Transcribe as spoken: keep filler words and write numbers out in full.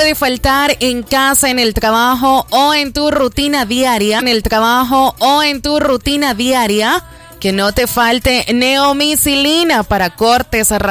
puede faltar en casa, en el trabajo o en tu rutina diaria? En el trabajo o en tu rutina diaria, que no te falte neomicilina para cortes,